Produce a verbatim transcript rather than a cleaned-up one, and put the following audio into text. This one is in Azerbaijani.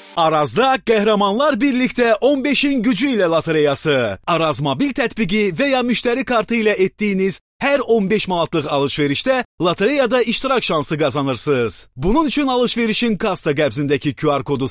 Arazda qəhrəmanlar birlikdə on beşin gücü ilə lotereyası. Araz mobil tətbiqi və ya müştəri kartı ilə etdiyiniz hər on beş manatlıq alış-verişdə lotereyada iştirak şansı qazanırsınız. Bunun üçün alış-verişin kassa qəbzindəki Q R kodu